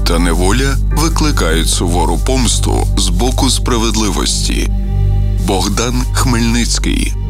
та неволя викликають сувору помсту з боку справедливості. Богдан Хмельницький.